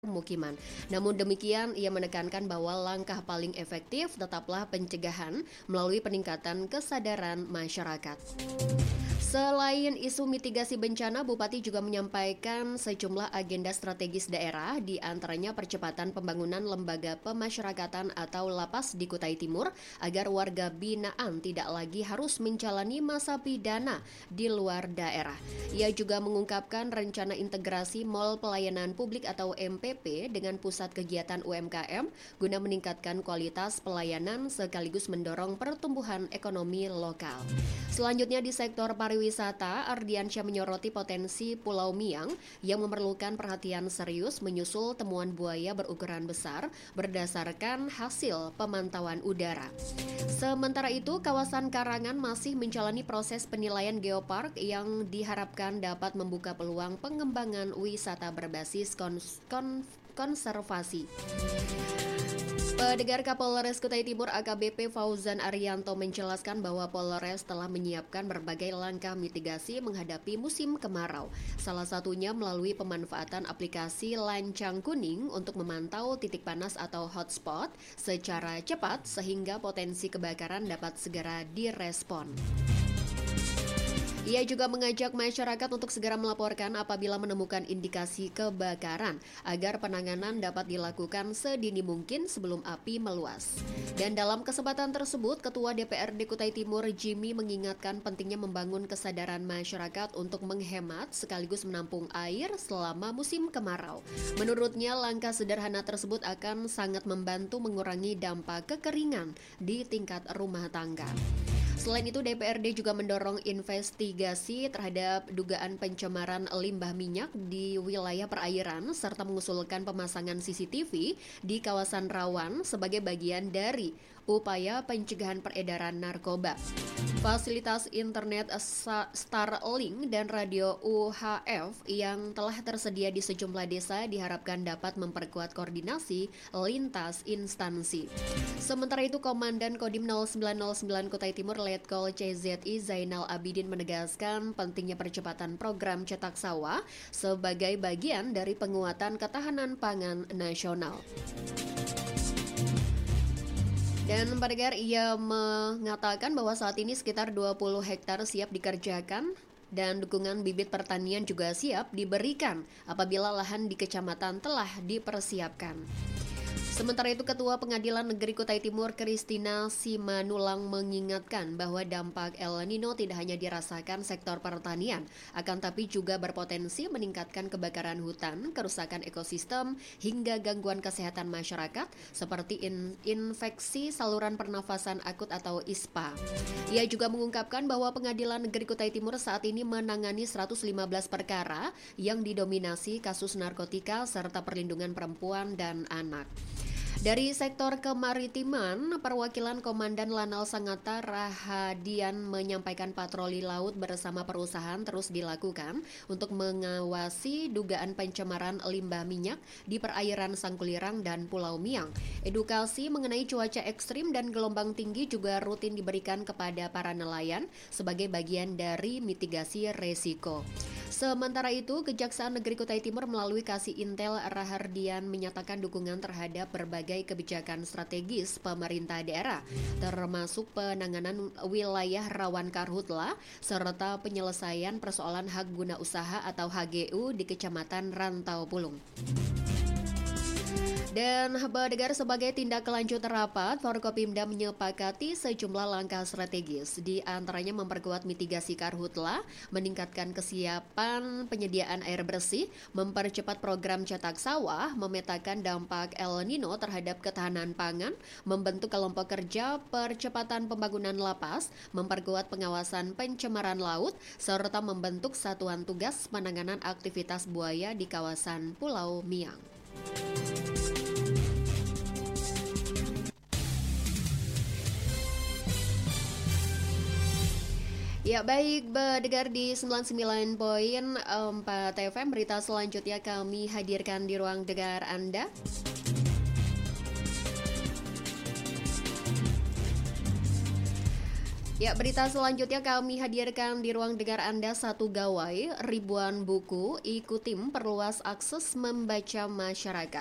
pemukiman. Namun demikian, ia menekankan bahwa langkah paling efektif tetaplah pencegahan melalui peningkatan kesadaran masyarakat. Selain isu mitigasi bencana, Bupati juga menyampaikan sejumlah agenda strategis daerah, di antaranya percepatan pembangunan lembaga pemasyarakatan atau lapas di Kutai Timur agar warga binaan tidak lagi harus menjalani masa pidana di luar daerah. Ia juga mengungkapkan rencana integrasi Mall Pelayanan Publik atau MPP dengan pusat kegiatan UMKM guna meningkatkan kualitas pelayanan sekaligus mendorong pertumbuhan ekonomi lokal. Selanjutnya di sektor pariwisata, Ardiansyah menyoroti potensi Pulau Miang yang memerlukan perhatian serius menyusul temuan buaya berukuran besar berdasarkan hasil pemantauan udara. Sementara itu, kawasan Karangan masih menjalani proses penilaian geopark yang diharapkan dapat membuka peluang pengembangan wisata berbasis konservasi. Pendengar, Kapolres Kutai Timur AKBP Fauzan Arianto menjelaskan bahwa Polres telah menyiapkan berbagai langkah mitigasi menghadapi musim kemarau. Salah satunya melalui pemanfaatan aplikasi Lancang Kuning untuk memantau titik panas atau hotspot secara cepat sehingga potensi kebakaran dapat segera direspon. Ia juga mengajak masyarakat untuk segera melaporkan apabila menemukan indikasi kebakaran agar penanganan dapat dilakukan sedini mungkin sebelum api meluas. Dan dalam kesempatan tersebut, Ketua DPRD Kutai Timur Jimmy mengingatkan pentingnya membangun kesadaran masyarakat untuk menghemat sekaligus menampung air selama musim kemarau. Menurutnya, langkah sederhana tersebut akan sangat membantu mengurangi dampak kekeringan di tingkat rumah tangga. Selain itu, DPRD juga mendorong investigasi terhadap dugaan pencemaran limbah minyak di wilayah perairan serta mengusulkan pemasangan CCTV di kawasan rawan sebagai bagian dari upaya pencegahan peredaran narkoba. Fasilitas internet Starlink dan radio UHF yang telah tersedia di sejumlah desa diharapkan dapat memperkuat koordinasi lintas instansi. Sementara itu, Komandan Kodim 0909 Kutai Timur Letkol CZI Zainal Abidin menegaskan pentingnya percepatan program cetak sawah sebagai bagian dari penguatan ketahanan pangan nasional. Dan pendengar, ia mengatakan bahwa saat ini sekitar 20 hektar siap dikerjakan dan dukungan bibit pertanian juga siap diberikan apabila lahan di kecamatan telah dipersiapkan. Sementara itu, Ketua Pengadilan Negeri Kutai Timur Kristina Simanulang mengingatkan bahwa dampak El Nino tidak hanya dirasakan sektor pertanian, akan tapi juga berpotensi meningkatkan kebakaran hutan, kerusakan ekosistem, hingga gangguan kesehatan masyarakat seperti infeksi saluran pernafasan akut atau ISPA. Ia juga mengungkapkan bahwa Pengadilan Negeri Kutai Timur saat ini menangani 115 perkara yang didominasi kasus narkotika serta perlindungan perempuan dan anak. Dari sektor kemaritiman, perwakilan Komandan Lanal Sangatta Rahadian menyampaikan patroli laut bersama perusahaan terus dilakukan untuk mengawasi dugaan pencemaran limbah minyak di perairan Sangkulirang dan Pulau Miang. Edukasi mengenai cuaca ekstrim dan gelombang tinggi juga rutin diberikan kepada para nelayan sebagai bagian dari mitigasi resiko. Sementara itu, Kejaksaan Negeri Kutai Timur melalui Kasih Intel Rahardian menyatakan dukungan terhadap berbagai kebijakan strategis pemerintah daerah, termasuk penanganan wilayah rawan karhutla, serta penyelesaian persoalan hak guna usaha atau HGU di Kecamatan Rantau Pulung. Dan pendengar, sebagai tindak lanjut rapat, Forkopimda menyepakati sejumlah langkah strategis, di antaranya memperkuat mitigasi karhutla, meningkatkan kesiapan penyediaan air bersih, mempercepat program cetak sawah, memetakan dampak El Nino terhadap ketahanan pangan, membentuk kelompok kerja percepatan pembangunan lapas, memperkuat pengawasan pencemaran laut, serta membentuk satuan tugas penanganan aktivitas buaya di kawasan Pulau Miang. Ya baik, pendengar di 99.4 FM, berita selanjutnya kami hadirkan di ruang dengar Anda. Ya, berita selanjutnya kami hadirkan di ruang dengar Anda satu gawai, ribuan buku, ikutim perluas akses membaca masyarakat.